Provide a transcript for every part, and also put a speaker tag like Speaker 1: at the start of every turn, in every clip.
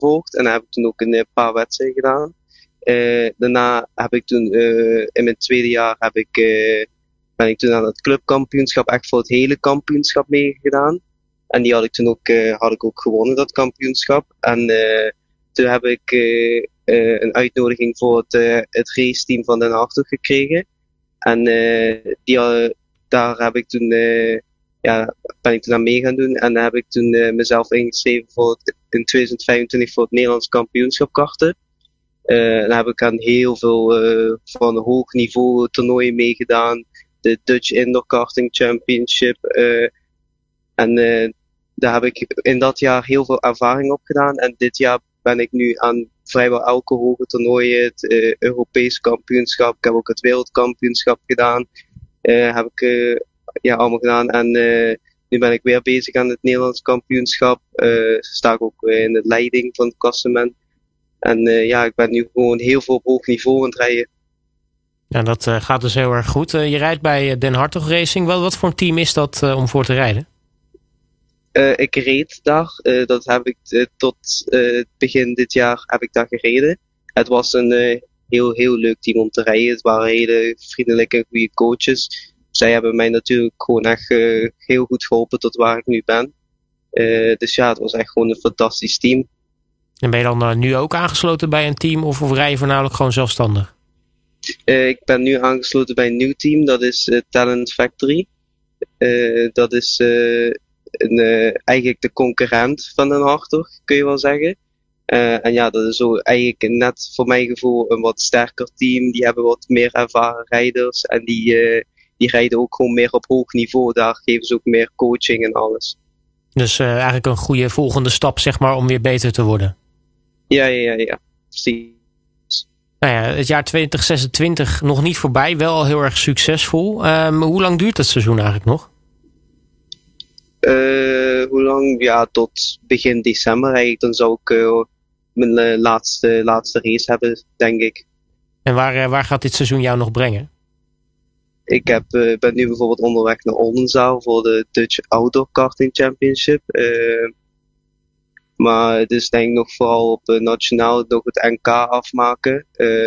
Speaker 1: gevolgd. En daar heb ik toen ook een paar wedstrijden gedaan. Daarna heb ik toen in mijn tweede jaar ben ik toen aan het clubkampioenschap echt voor het hele kampioenschap meegedaan. En die had ik ook gewonnen, dat kampioenschap. En toen heb ik een uitnodiging voor het raceteam van Den Hartog gekregen. En daar heb ik toen, ben ik toen aan mee gaan doen. En daar heb ik toen mezelf ingeschreven in 2025 voor het Nederlands kampioenschap karten. Dan heb ik aan heel veel van hoog niveau toernooien meegedaan. De Dutch Indoor Karting Championship. Daar heb ik in dat jaar heel veel ervaring op gedaan. En dit jaar ben ik nu aan vrijwel elke hoge toernooien. Het Europees kampioenschap. Ik heb ook het wereldkampioenschap gedaan. Heb ik allemaal gedaan. En nu ben ik weer bezig aan het Nederlands kampioenschap. Sta ik ook in de leiding van het klassement. En ik ben nu gewoon heel veel op hoog niveau aan het rijden.
Speaker 2: Ja, dat gaat dus heel erg goed. Je rijdt bij Den Hartog Racing. Wat voor een team is dat om voor te rijden?
Speaker 1: Ik reed daar. Dat heb ik tot begin dit jaar heb ik daar gereden. Het was een heel leuk team om te rijden. Het waren hele vriendelijke en goede coaches. Zij hebben mij natuurlijk gewoon echt heel goed geholpen tot waar ik nu ben. Dus ja, het was echt gewoon een fantastisch team.
Speaker 2: En ben je dan nu ook aangesloten bij een team of rij je voornamelijk gewoon zelfstandig?
Speaker 1: Ik ben nu aangesloten bij een nieuw team. Dat is Talent Factory. Dat is eigenlijk de concurrent van Den Hartog, kun je wel zeggen. En ja, dat is zo eigenlijk net voor mijn gevoel een wat sterker team. Die hebben wat meer ervaren rijders. En die rijden ook gewoon meer op hoog niveau. Daar geven ze ook meer coaching en alles.
Speaker 2: Dus eigenlijk een goede volgende stap, zeg maar, om weer beter te worden.
Speaker 1: Ja. Precies.
Speaker 2: Nou ja, het jaar 2026 nog niet voorbij. Wel al heel erg succesvol. Hoe lang duurt het seizoen eigenlijk nog?
Speaker 1: Hoe lang? Ja, tot begin december eigenlijk. Dan zou ik mijn laatste race hebben, denk ik.
Speaker 2: En waar gaat dit seizoen jou nog brengen?
Speaker 1: Ik ben nu bijvoorbeeld onderweg naar Oldenzaal voor de Dutch Outdoor Karting Championship. Maar dus denk ik nog vooral op nationaal nog het NK afmaken.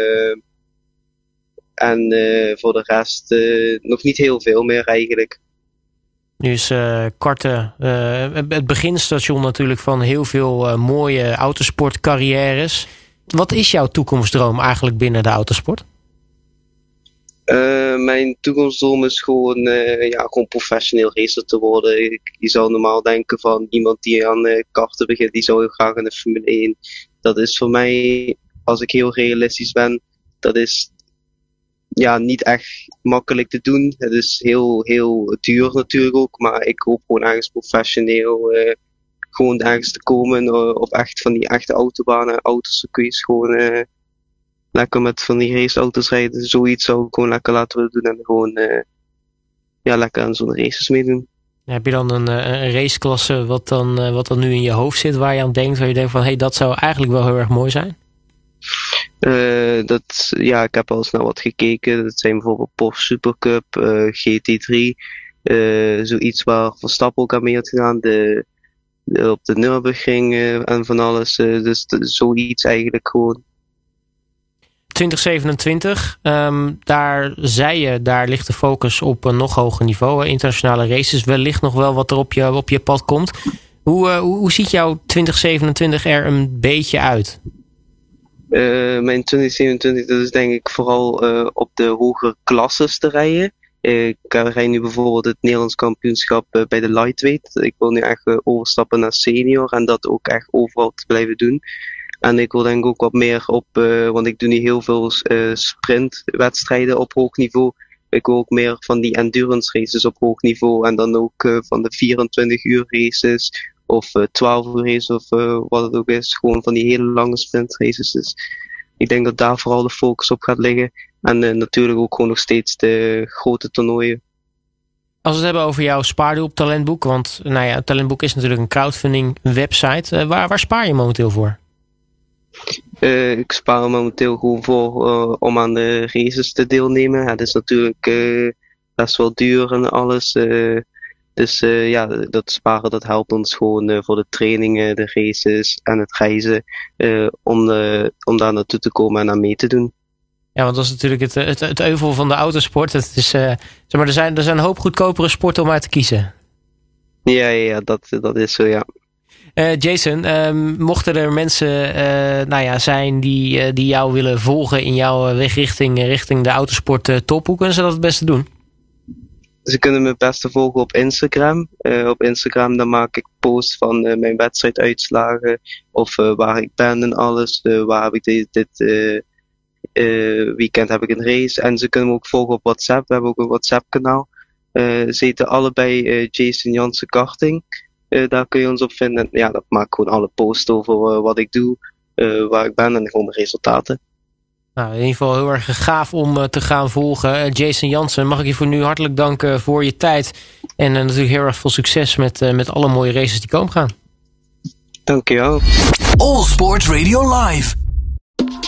Speaker 1: En voor de rest nog niet heel veel meer eigenlijk.
Speaker 2: Nu is karten het beginstation natuurlijk van heel veel mooie autosportcarrières. Wat is jouw toekomstdroom eigenlijk binnen de autosport?
Speaker 1: Mijn toekomstdroom is gewoon professioneel racer te worden. Je zou normaal denken van iemand die aan karten begint, die zou heel graag in de Formule 1. Dat is voor mij, als ik heel realistisch ben, dat is niet echt makkelijk te doen. Het is heel duur natuurlijk ook, maar ik hoop gewoon ergens professioneel gewoon ergens te komen op echt van die echte autobanen, autocircuits gewoon lekker met van die raceauto's rijden. Zoiets zou ik gewoon lekker laten willen doen en gewoon lekker aan zo'n races meedoen.
Speaker 2: Heb je dan een raceklasse wat dan nu in je hoofd zit, waar je aan denkt, waar je denkt van dat zou eigenlijk wel heel erg mooi zijn?
Speaker 1: Ik heb al snel wat gekeken. Dat zijn bijvoorbeeld Porsche Supercup, GT3, zoiets waar Verstappen ook aan mee had gedaan. Op de Nürburgring en van alles. Dus zoiets eigenlijk gewoon.
Speaker 2: 2027, daar ligt de focus op een nog hoger niveau. Internationale races, wellicht nog wel wat er op je pad komt. Hoe ziet jouw 2027 er een beetje uit?
Speaker 1: Mijn 2027, dat is denk ik vooral op de hogere klasses te rijden. Ik rijd nu bijvoorbeeld het Nederlands kampioenschap bij de lightweight. Ik wil nu echt overstappen naar senior en dat ook echt overal te blijven doen. En ik wil denk ik ook wat meer op, want ik doe nu heel veel sprintwedstrijden op hoog niveau. Ik wil ook meer van die endurance races op hoog niveau en dan ook van de 24 uur races of 12 uur races of wat het ook is. Gewoon van die hele lange sprintraces. Dus ik denk dat daar vooral de focus op gaat liggen. En natuurlijk ook gewoon nog steeds de grote toernooien.
Speaker 2: Als we het hebben over jouw spaardoel talentboek, want het talentboek is natuurlijk een crowdfunding website. Waar spaar je momenteel voor?
Speaker 1: Ik spaar momenteel gewoon voor om aan de races te deelnemen. Het is natuurlijk best wel duur en alles. Dus ja, dat sparen dat helpt ons gewoon voor de trainingen, de races en het reizen. Om daar naartoe te komen en aan mee te doen.
Speaker 2: Ja, want dat is natuurlijk het euvel van de autosport. Het is, zeg maar, er zijn een hoop goedkopere sporten om uit te kiezen.
Speaker 1: Ja, dat is zo, ja.
Speaker 2: Jason, mochten er mensen zijn die jou willen volgen in jouw weg richting de autosport top, hoe kunnen ze dat het beste doen?
Speaker 1: Ze kunnen me het beste volgen op Instagram. Op Instagram dan maak ik posts van mijn wedstrijduitslagen of waar ik ben en alles. Waar heb ik dit weekend heb ik een race. En ze kunnen me ook volgen op WhatsApp. We hebben ook een WhatsApp kanaal. Ze heten allebei Jason Jansen Karting. Daar kun je ons op vinden. Ja, dat maak ik gewoon alle posts over wat ik doe, waar ik ben en gewoon de resultaten.
Speaker 2: Nou, in ieder geval heel erg gaaf om te gaan volgen. Jason Jansen, mag ik je voor nu hartelijk danken voor je tijd. En natuurlijk heel erg veel succes met alle mooie races die komen gaan.
Speaker 1: Dankjewel.
Speaker 3: All Sports Radio Live.